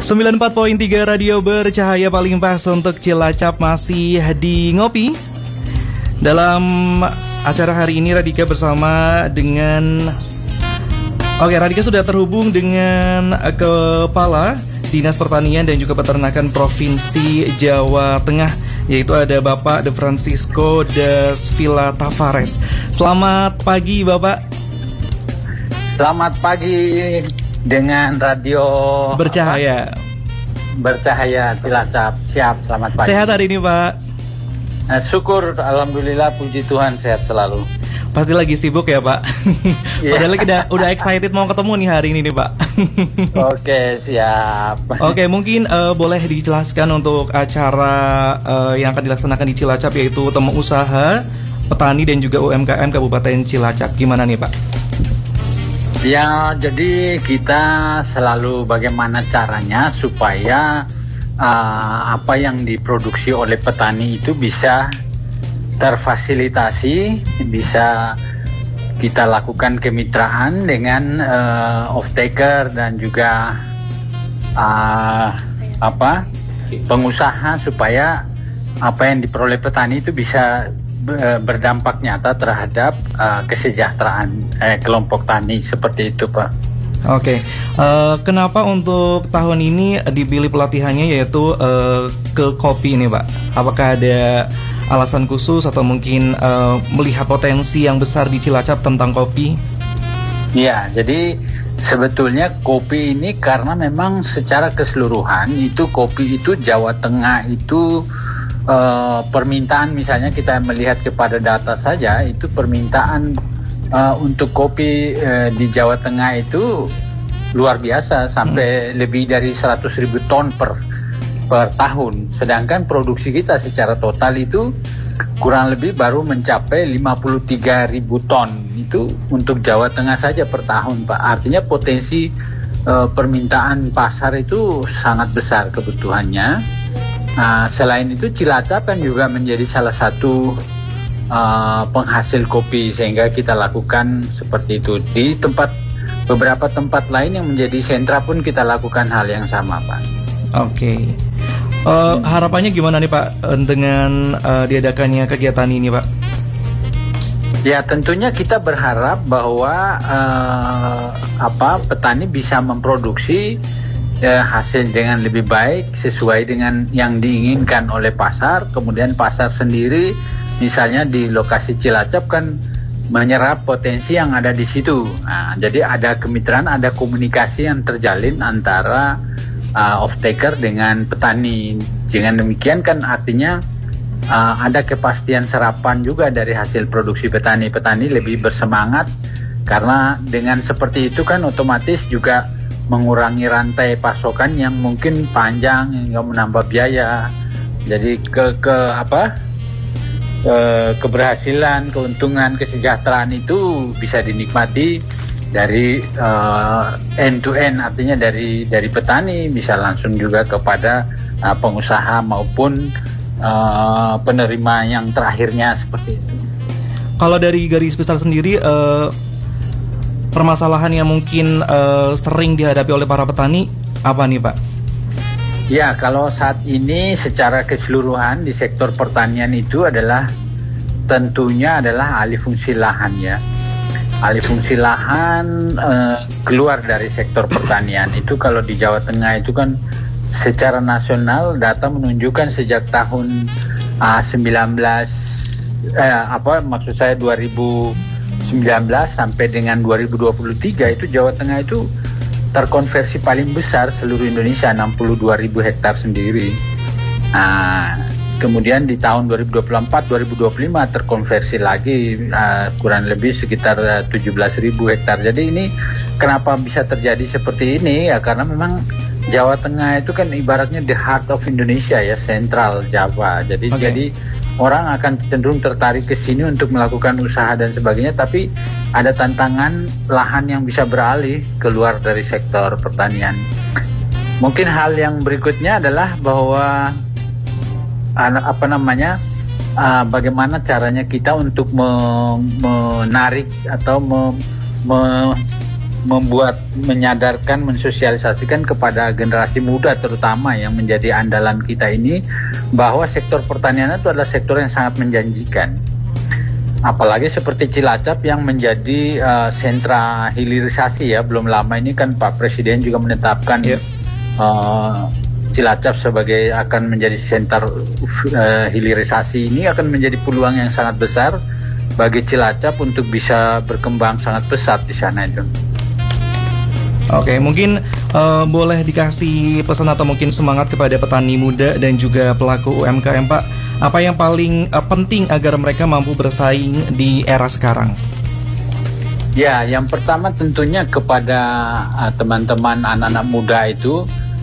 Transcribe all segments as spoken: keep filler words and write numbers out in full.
sembilan puluh empat koma tiga Radio Bercahaya paling pas untuk Cilacap masih di Ngopi. Dalam acara hari ini Radika bersama dengan Oke, Radika sudah terhubung dengan Kepala Dinas Pertanian dan juga Peternakan Provinsi Jawa Tengah, yaitu ada Bapak De Francisco Das Villa Tavares. Selamat pagi Bapak. Selamat pagi dengan Radio Bercahaya apa? Bercahaya Cilacap. Siap, selamat pagi. Sehat hari ini Pak? Nah, syukur, alhamdulillah, puji Tuhan, sehat selalu. Pasti lagi sibuk ya Pak. Yeah. Padahal udah, udah excited mau ketemu nih hari ini nih Pak. Oke, siap. Oke, mungkin uh, boleh dijelaskan untuk acara uh, yang akan dilaksanakan di Cilacap, yaitu Temu Usaha Petani dan juga U M K M Kabupaten Cilacap. Gimana nih Pak? Ya, jadi kita selalu bagaimana caranya supaya uh, apa yang diproduksi oleh petani itu bisa terfasilitasi, bisa kita lakukan kemitraan dengan uh, off-taker dan juga uh, apa pengusaha, supaya apa yang diperoleh petani itu bisa berdampak nyata terhadap uh, kesejahteraan eh, kelompok tani, seperti itu Pak. Oke, okay. uh, kenapa untuk tahun ini dipilih pelatihannya yaitu uh, ke kopi ini Pak? Apakah ada alasan khusus atau mungkin uh, melihat potensi yang besar di Cilacap tentang kopi? Ya, jadi sebetulnya kopi ini karena memang secara keseluruhan itu kopi itu Jawa Tengah itu Uh, permintaan, misalnya kita melihat kepada data saja, itu permintaan uh, untuk kopi uh, di Jawa Tengah itu luar biasa, sampai hmm. lebih dari seratus ribu ton per per tahun. Sedangkan produksi kita secara total itu kurang lebih baru mencapai lima puluh tiga ribu ton. Itu untuk Jawa Tengah saja per tahun Pak. Artinya potensi uh, permintaan pasar itu sangat besar kebutuhannya. Nah, selain itu Cilacap kan juga menjadi salah satu uh, penghasil kopi, sehingga kita lakukan seperti itu. Di tempat beberapa tempat lain yang menjadi sentra pun kita lakukan hal yang sama Pak. Oke, okay. uh, hmm. harapannya gimana nih Pak dengan uh, diadakannya kegiatan ini Pak? Ya, tentunya kita berharap bahwa uh, apa petani bisa memproduksi ya, hasil dengan lebih baik sesuai dengan yang diinginkan oleh pasar. Kemudian pasar sendiri misalnya di lokasi Cilacap kan menyerap potensi yang ada di situ. Nah, jadi ada kemitraan, ada komunikasi yang terjalin antara uh, off-taker dengan petani. Dengan demikian kan artinya uh, ada kepastian serapan juga dari hasil produksi petani. Petani lebih bersemangat karena dengan seperti itu kan otomatis juga mengurangi rantai pasokan yang mungkin panjang hingga menambah biaya. Jadi ke ke apa ke, keberhasilan, keuntungan, kesejahteraan itu bisa dinikmati dari uh, end to end, artinya dari dari petani bisa langsung juga kepada uh, pengusaha maupun uh, penerima yang terakhirnya, seperti itu. Kalau dari garis besar sendiri, uh... permasalahan yang mungkin uh, sering dihadapi oleh para petani apa nih Pak? Ya, kalau saat ini secara keseluruhan di sektor pertanian itu adalah tentunya adalah alih fungsi lahan ya. Alih fungsi lahan uh, keluar dari sektor pertanian itu kalau di Jawa Tengah itu kan secara nasional data menunjukkan sejak tahun uh, sembilan belas eh, apa maksud saya dua ribu sembilan belas sampai dengan dua ribu dua puluh tiga itu Jawa Tengah itu terkonversi paling besar seluruh Indonesia, enam puluh dua ribu hektar sendiri. Nah, kemudian di tahun dua ribu dua puluh empat dua ribu dua puluh lima terkonversi lagi uh, kurang lebih sekitar uh, tujuh belas ribu hektar. Jadi ini kenapa bisa terjadi seperti ini ya, karena memang Jawa Tengah itu kan ibaratnya the heart of Indonesia ya, sentral Jawa. Jadi okay. jadi orang akan cenderung tertarik ke sini untuk melakukan usaha dan sebagainya, tapi ada tantangan lahan yang bisa beralih keluar dari sektor pertanian. Mungkin hal yang berikutnya adalah bahwa apa namanya uh, bagaimana caranya kita untuk me, menarik atau me, me, membuat, menyadarkan, mensosialisasikan kepada generasi muda terutama yang menjadi andalan kita ini, bahwa sektor pertanian itu adalah sektor yang sangat menjanjikan. Apalagi seperti Cilacap yang menjadi uh, sentra hilirisasi ya. Belum lama ini kan Pak Presiden juga menetapkan yeah. uh, Cilacap sebagai akan menjadi sentra uh, hilirisasi. Ini akan menjadi peluang yang sangat besar bagi Cilacap untuk bisa berkembang sangat pesat di sana itu. Oke, mungkin uh, boleh dikasih pesan atau mungkin semangat kepada petani muda dan juga pelaku U M K M, Pak. Apa yang paling uh, penting agar mereka mampu bersaing di era sekarang? Ya, yang pertama tentunya kepada uh, teman-teman anak-anak muda itu,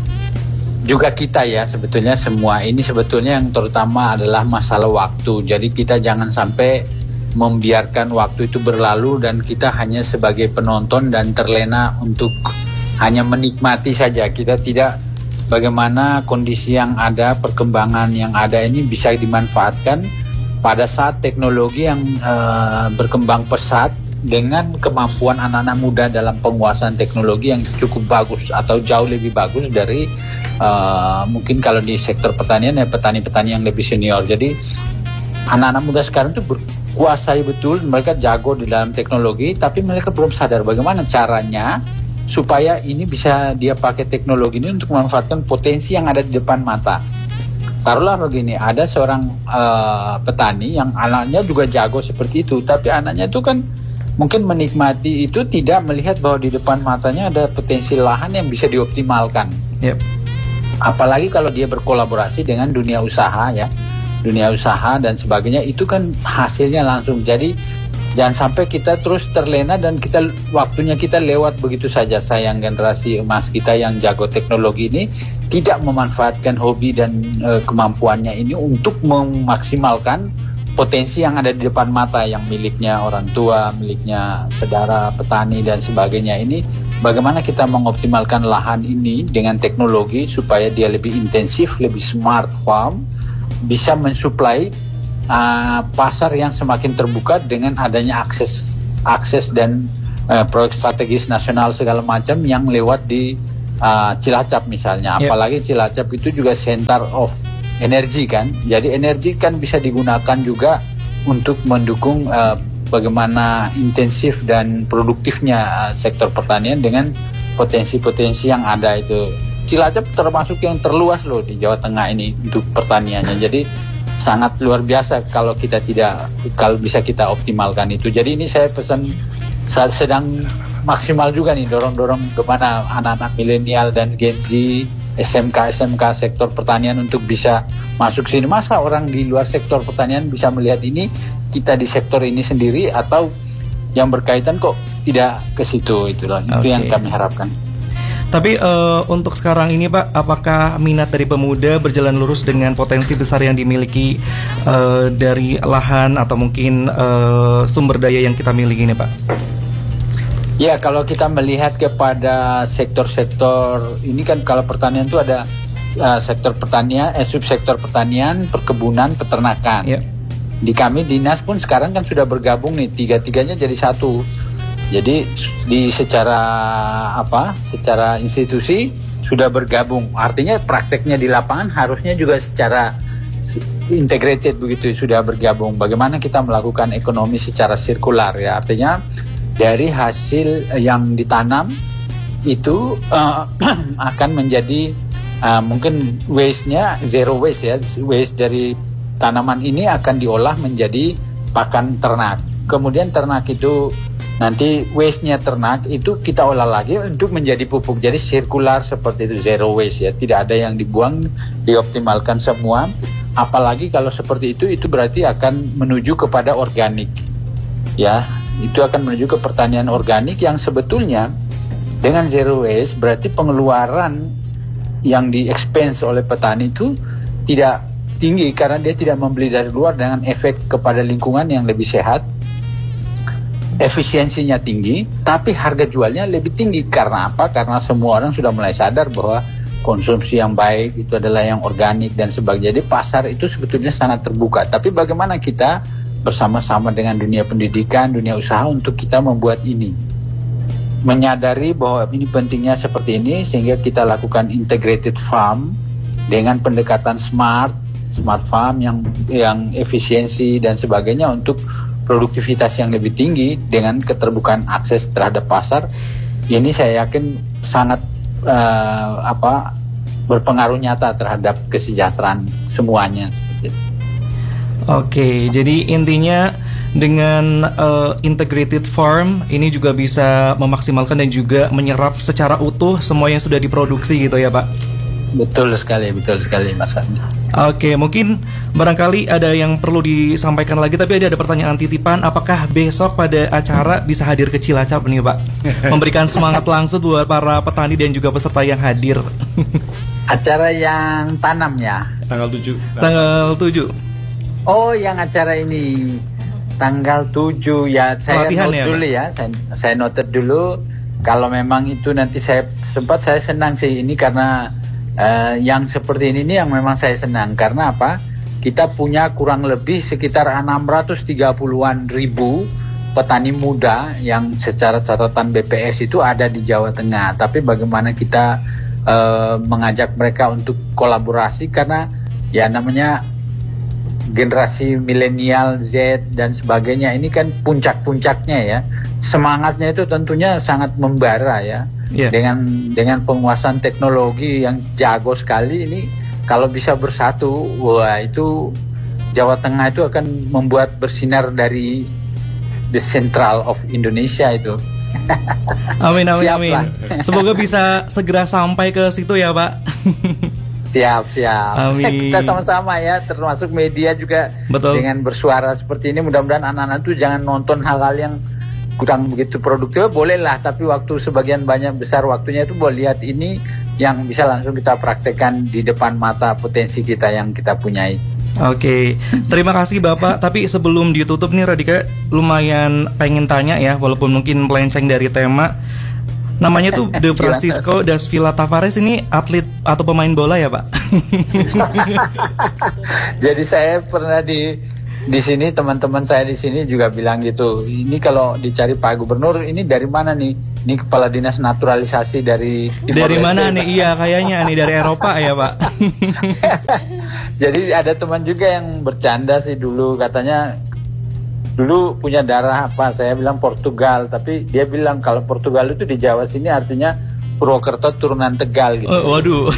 juga kita ya, sebetulnya semua ini sebetulnya yang terutama adalah masalah waktu. Jadi kita jangan sampai membiarkan waktu itu berlalu dan kita hanya sebagai penonton dan terlena untuk hanya menikmati saja. Kita tidak bagaimana kondisi yang ada, perkembangan yang ada ini bisa dimanfaatkan pada saat teknologi yang uh, berkembang pesat dengan kemampuan anak-anak muda dalam penguasaan teknologi yang cukup bagus atau jauh lebih bagus dari uh, mungkin kalau di sektor pertanian ya petani-petani yang lebih senior. Jadi anak-anak muda sekarang itu berkuasai betul, mereka jago di dalam teknologi, tapi mereka belum sadar bagaimana caranya supaya ini bisa dia pakai teknologi ini untuk memanfaatkan potensi yang ada di depan mata. Taruhlah begini, ada seorang uh, petani yang anaknya juga jago seperti itu, tapi anaknya itu kan mungkin menikmati itu tidak melihat bahwa di depan matanya ada potensi lahan yang bisa dioptimalkan. Yep. Apalagi kalau dia berkolaborasi dengan dunia usaha ya. dunia usaha dan sebagainya, itu kan hasilnya langsung. Jadi jangan sampai kita terus terlena dan kita waktunya kita lewat begitu saja. Sayang generasi emas kita yang jago teknologi ini tidak memanfaatkan hobi dan e, kemampuannya ini untuk memaksimalkan potensi yang ada di depan mata yang miliknya orang tua, miliknya saudara petani dan sebagainya ini. Bagaimana kita mengoptimalkan lahan ini dengan teknologi supaya dia lebih intensif, lebih smart farm, bisa mensuplai uh, pasar yang semakin terbuka dengan adanya akses akses dan uh, proyek strategis nasional segala macam yang lewat di uh, Cilacap misalnya. Yep. Apalagi Cilacap itu juga center of energy kan. Jadi energi kan bisa digunakan juga untuk mendukung uh, bagaimana intensif dan produktifnya uh, sektor pertanian dengan potensi-potensi yang ada itu. Cilacap termasuk yang terluas loh di Jawa Tengah ini untuk pertaniannya. Jadi sangat luar biasa kalau kita tidak, kalau bisa kita optimalkan itu. Jadi ini saya pesan, saya sedang maksimal juga nih dorong-dorong kemana anak-anak milenial dan Gen Z, S M K S M K sektor pertanian untuk bisa masuk sini. Masa orang di luar sektor pertanian bisa melihat ini, kita di sektor ini sendiri atau yang berkaitan kok tidak ke situ, itulah. Itu okay. Yang kami harapkan. Tapi uh, untuk sekarang ini Pak, apakah minat dari pemuda berjalan lurus dengan potensi besar yang dimiliki uh, dari lahan atau mungkin uh, sumber daya yang kita miliki ini Pak? Ya, kalau kita melihat kepada sektor-sektor ini kan, kalau pertanian itu ada uh, sektor pertanian, eh, subsektor pertanian, perkebunan, peternakan. Yeah. Di kami dinas pun sekarang kan sudah bergabung nih, tiga-tiganya jadi satu. Jadi di secara apa? Secara institusi sudah bergabung. Artinya prakteknya di lapangan harusnya juga secara integrated begitu sudah bergabung. Bagaimana kita melakukan ekonomi secara sirkular ya? Artinya dari hasil yang ditanam itu uh, akan menjadi uh, mungkin waste-nya zero waste ya. Waste dari tanaman ini akan diolah menjadi pakan ternak. Kemudian ternak itu nanti waste-nya ternak itu kita olah lagi untuk menjadi pupuk. Jadi sirkular seperti itu, zero waste ya. Tidak ada yang dibuang, dioptimalkan semua. Apalagi kalau seperti itu, itu berarti akan menuju kepada organik. Ya, itu akan menuju ke pertanian organik yang sebetulnya dengan zero waste berarti pengeluaran yang di-expense oleh petani itu tidak tinggi karena dia tidak membeli dari luar, dengan efek kepada lingkungan yang lebih sehat. Efisiensinya tinggi, tapi harga jualnya lebih tinggi. Karena apa? Karena semua orang sudah mulai sadar bahwa konsumsi yang baik itu adalah yang organik dan sebagainya. Jadi pasar itu sebetulnya sangat terbuka. Tapi bagaimana kita bersama-sama dengan dunia pendidikan, dunia usaha untuk kita membuat ini. menyadari bahwa ini pentingnya seperti ini, sehingga kita lakukan integrated farm dengan pendekatan smart, smart farm yang yang efisiensi dan sebagainya untuk produktivitas yang lebih tinggi dengan keterbukaan akses terhadap pasar. Ini saya yakin sangat uh, apa berpengaruh nyata terhadap kesejahteraan semuanya. Oke, jadi intinya dengan uh, integrated farm ini juga bisa memaksimalkan dan juga menyerap secara utuh semua yang sudah diproduksi gitu ya Pak? Betul sekali, betul sekali Mas Andi. Oke, mungkin barangkali ada yang perlu disampaikan lagi, tapi ada, ada pertanyaan titipan. Apakah besok pada acara bisa hadir ke Cilacap nih Pak? Memberikan semangat langsung buat para petani dan juga peserta yang hadir. Acara yang tanam ya? Tanggal tujuh. Tanggal tujuh. Oh, yang acara ini tanggal tujuh ya. Saya Pelatihan note ya, dulu ya. Saya, saya note dulu. Kalau memang itu nanti saya sempat, saya senang sih ini karena uh, yang seperti ini nih yang memang saya senang. Karena apa? Kita punya kurang lebih sekitar enam ratus tiga puluhan ribu petani muda yang secara catatan B P S itu ada di Jawa Tengah. Tapi bagaimana kita uh, mengajak mereka untuk kolaborasi, karena ya namanya generasi milenial Z dan sebagainya ini kan puncak-puncaknya ya. Semangatnya itu tentunya sangat membara ya. Yeah. Dengan dengan penguasaan teknologi yang jago sekali ini, kalau bisa bersatu, wah itu Jawa Tengah itu akan membuat bersinar dari the central of Indonesia itu. Amin amin Siap amin. Lah. Semoga bisa segera sampai ke situ ya Pak. Siap, siap. Amin. Kita sama-sama ya, termasuk media juga. Betul. Dengan bersuara seperti ini, mudah-mudahan anak-anak itu jangan nonton hal-hal yang kurang begitu produktif. Boleh lah, tapi waktu sebagian banyak besar waktunya itu boleh lihat ini yang bisa langsung kita praktekkan di depan mata potensi kita yang kita punyai. Oke, terima kasih Bapak. Tapi sebelum ditutup nih Radika, lumayan pengen tanya ya, walaupun mungkin melenceng dari tema. Namanya tuh De Francisco das Villa Tavares, ini atlet atau pemain bola ya Pak? Jadi saya pernah di di sini, teman-teman saya di sini juga bilang gitu. Ini kalau dicari Pak Gubernur, ini dari mana nih? Ini kepala dinas naturalisasi dari Timor Dari Leste, mana Pak. nih? Iya kayaknya nih dari Eropa ya Pak. Jadi ada teman juga yang bercanda sih dulu, katanya dulu punya darah apa, saya bilang Portugal, tapi dia bilang kalau Portugal itu di Jawa sini artinya Purwokerto turunan Tegal gitu. Oh, waduh.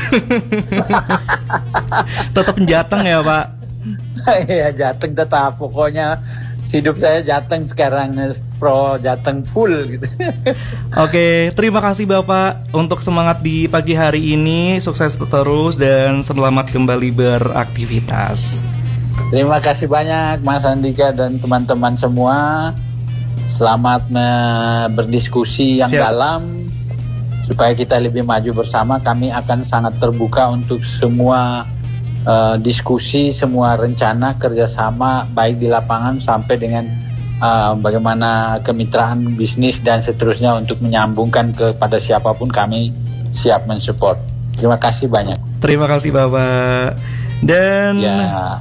Tetap Jateng ya Pak. Iya Jateng tetap, pokoknya hidup saya Jateng sekarang, pro Jateng full gitu. Oke, terima kasih Bapak untuk semangat di pagi hari ini, sukses terus dan selamat kembali beraktivitas. Terima kasih banyak Mas Andika dan teman-teman semua. Selamat me- berdiskusi yang Siap. dalam supaya kita lebih maju bersama. Kami akan sangat terbuka untuk semua uh, diskusi, semua rencana kerjasama baik di lapangan sampai dengan uh, bagaimana kemitraan bisnis dan seterusnya untuk menyambungkan kepada siapapun, kami siap mensupport. Terima kasih banyak. Terima kasih Bapak. Dan Ya.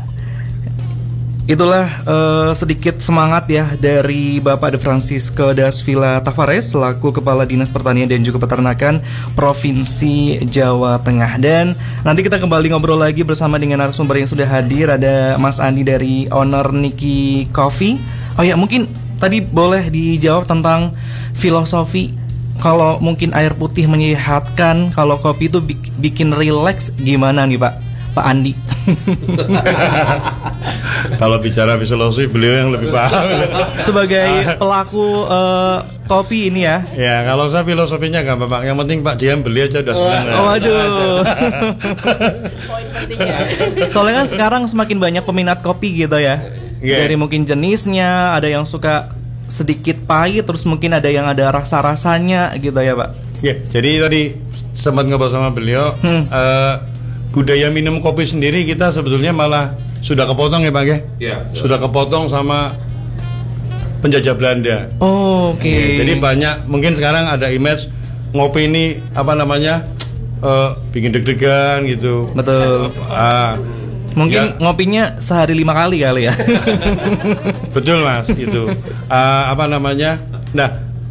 itulah uh, sedikit semangat ya dari Bapak De Francisco das Villa Tavares selaku Kepala Dinas Pertanian dan juga Peternakan Provinsi Jawa Tengah. Dan nanti kita kembali ngobrol lagi bersama dengan narasumber yang sudah hadir. Ada Mas Andi dari owner Niki Coffee. Oh ya, mungkin tadi boleh dijawab tentang filosofi. Kalau mungkin air putih menyehatkan, kalau kopi itu bikin relax, gimana nih Pak? Pak Andi. Kalau bicara filosofi, beliau yang lebih paham. Sebagai pelaku uh, kopi ini ya. Ya, kalau saya filosofinya gampang Pak. Yang penting Pak Diam beli aja udah senang. Oh, waduh. Poin pentingnya. Soalnya kan sekarang semakin banyak peminat kopi gitu ya. Yeah. Dari mungkin jenisnya, ada yang suka sedikit pahit, terus mungkin ada yang ada rasa-rasanya gitu ya Pak. Ya, jadi tadi sempat ngobrol sama beliau. Hmm. Uh, budaya minum kopi sendiri kita sebetulnya malah sudah kepotong ya Pak ya? Ya, sudah kepotong sama penjajah Belanda. Oh, oke. Okay. Jadi banyak, mungkin sekarang ada image ngopi ini apa namanya uh, bikin deg-degan gitu. Betul. Uh, Mungkin ya. ngopinya sehari lima kali kali ya. Betul Mas, gitu. Uh, apa namanya? Nah,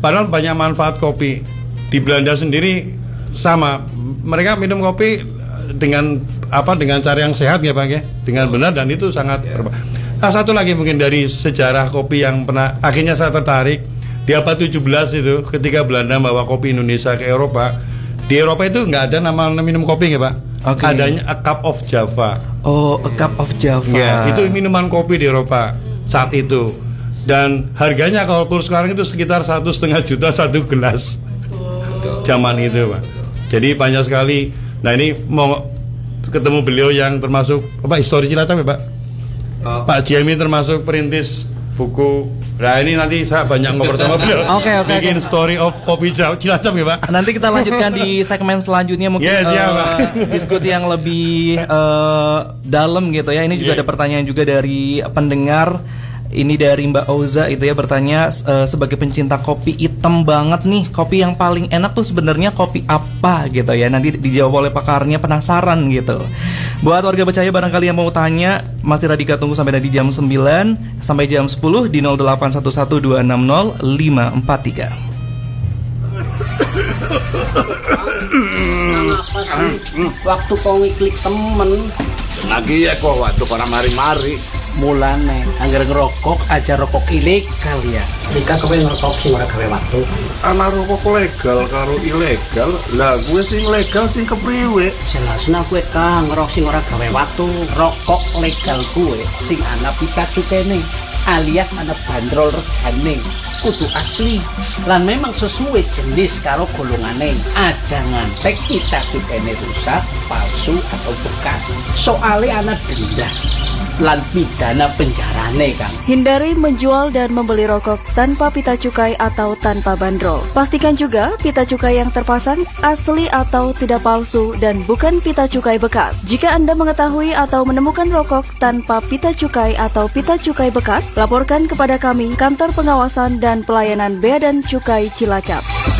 Padahal banyak manfaat kopi. Di Belanda sendiri sama, mereka minum kopi dengan apa dengan cara yang sehat ya Pak ya, dengan benar, dan itu sangat yeah. Nah, satu lagi mungkin dari sejarah kopi yang pernah akhirnya saya tertarik di abad tujuh belas itu, ketika Belanda bawa kopi Indonesia ke Eropa. Di Eropa itu nggak ada nama minum kopi ya Pak, okay. Adanya a cup of Java. Oh, a cup of Java. Ya, itu minuman kopi di Eropa saat itu, dan harganya kalau kurs sekarang itu sekitar satu setengah juta satu gelas. Oh. Zaman itu Pak. Jadi banyak sekali. Nah ini mau ketemu beliau yang termasuk apa histori Cilacap ya Pak. Oh. Pak Jemi termasuk perintis buku. Nah ini nanti saya banyak ngobrol sama beliau. Oke oke. Bikin okay. Story of Kopi Cilacap ya Pak. Nanti kita lanjutkan di segmen selanjutnya mungkin yes, ya, uh, diskusi yang lebih uh, dalam gitu ya. Ini juga yeah. Ada pertanyaan juga dari pendengar. Ini dari Mbak Oza itu ya, bertanya uh, sebagai pencinta kopi hitam banget nih, kopi yang paling enak tuh sebenarnya kopi apa gitu ya. Nanti dijawab oleh pakarnya, penasaran gitu. Buat warga Bercahaya barangkali yang mau tanya, Mas Radika tunggu sampai dari jam sembilan sampai jam sepuluh di nol delapan satu satu dua enam nol lima empat tiga. Kenapa sih waktu kau ngiklik temen lagi ya kok waktu para mari-mari mulane anggar ngerokok aja rokok ilegal ya. Jika kowe ngerokok sing ora gawe waktu. Ana rokok legal karo ilegal. Lah gue sing legal sing kepriwe? Jelasna kowe kang ngerokok sing ora gawe waktu. Rokok legal gue sing ana pita cukene alias ana bandrol regane. Kudu asli lan memang sesuai jenis karo golongane. Aja ngantek pita cukene rusak, palsu atau bekas. Soale ana denda lan pidana penjarane Kang. Hindari menjual dan membeli rokok tanpa pita cukai atau tanpa bandrol. Pastikan juga pita cukai yang terpasang asli atau tidak palsu dan bukan pita cukai bekas. Jika Anda mengetahui atau menemukan rokok tanpa pita cukai atau pita cukai bekas, laporkan kepada kami, Kantor Pengawasan dan Pelayanan Bea dan Cukai Cilacap.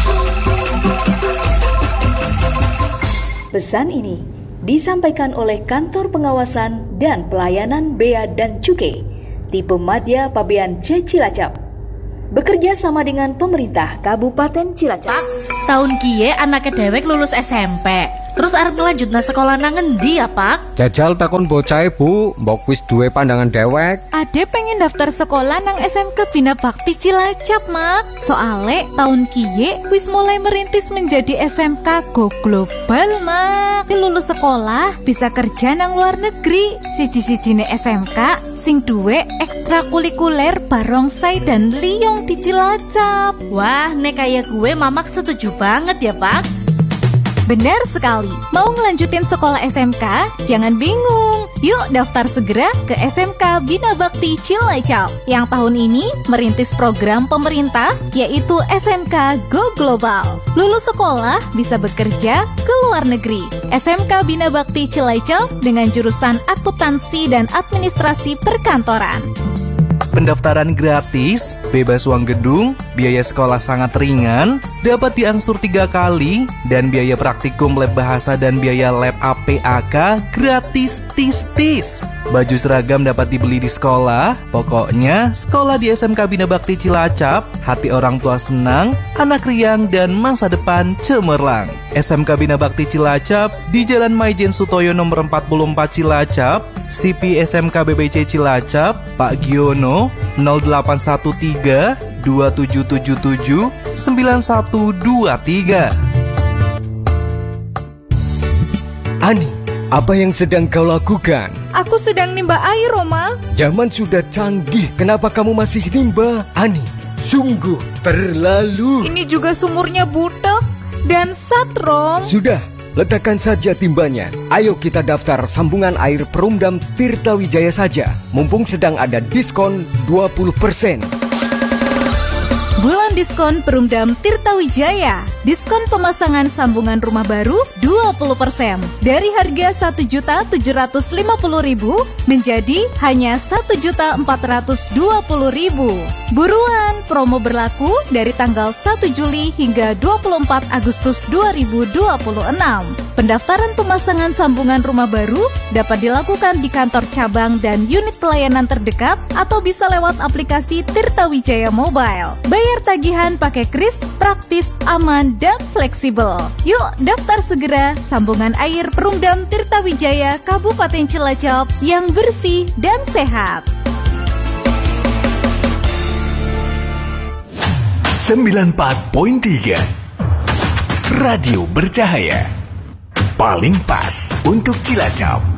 Pesan ini disampaikan oleh Kantor Pengawasan dan Pelayanan Bea dan Cukai, tipe Madya Pabean C Cilacap, bekerja sama dengan pemerintah Kabupaten Cilacap. Pak, tahun kiye anaknya dewek lulus S M P. Terus arep ngelanjutna sekolah nang endi ya, Pak? Jajal takon bocahe, Bu, mbok wis duwe pandangan dewek. Ade pengen daftar sekolah nang S M K Bina Bakti Cilacap, Mak. Soale tahun kiye wis mulai merintis menjadi S M K Go Global, Mak. Lulus sekolah bisa kerja nang luar negeri. Siji-sijine S M K sing duwe ekstrakurikuler barongsai dan liyong di Cilacap. Wah, nek kayak gue mamak setuju banget ya, Pak. Benar sekali. Mau ngelanjutin sekolah S M K? Jangan bingung. Yuk daftar segera ke S M K Bina Bakti Cilacap yang tahun ini merintis program pemerintah yaitu S M K Go Global. Lulus sekolah bisa bekerja ke luar negeri. S M K Bina Bakti Cilacap dengan jurusan akuntansi dan administrasi perkantoran. Pendaftaran gratis, bebas uang gedung, biaya sekolah sangat ringan, dapat diangsur tiga kali, dan biaya praktikum lab bahasa dan biaya lab A P A K gratis tis-tis. Baju seragam dapat dibeli di sekolah. Pokoknya, sekolah di S M K Bina Bakti Cilacap, hati orang tua senang, anak riang, dan masa depan cemerlang. S M K Bina Bakti Cilacap di Jalan Maijen Sutoyo nomor empat puluh empat Cilacap, C P S M K B B C Cilacap, Pak Giono nol delapan satu tiga dua tujuh tujuh tujuh sembilan satu dua tiga. Ani, apa yang sedang kau lakukan? Aku sedang nimba air, Roma. Zaman sudah canggih, kenapa kamu masih nimba? Ani, sungguh terlalu. Ini juga sumurnya butek dan satrom. Sudah, letakkan saja timbanya. Ayo kita daftar sambungan air Perumdam Tirta Wijaya saja. Mumpung sedang ada diskon dua puluh persen. Bulan diskon Perumdam Tirta Wijaya. Diskon pemasangan sambungan rumah baru dua puluh persen. Dari harga satu juta tujuh ratus lima puluh ribu menjadi hanya satu juta empat ratus dua puluh ribu. Buruan, promo berlaku dari tanggal satu Juli hingga dua puluh empat Agustus dua ribu dua puluh enam. Pendaftaran pemasangan sambungan rumah baru dapat dilakukan di kantor cabang dan unit pelayanan terdekat atau bisa lewat aplikasi Tirta Wijaya Mobile. Bayar tagihan tagihan pakai kris, praktis, aman, dan fleksibel. Yuk daftar segera sambungan air Perumdam Tirtawijaya Kabupaten Cilacap yang bersih dan sehat. sembilan puluh empat koma tiga Radio Bercahaya, paling pas untuk Cilacap.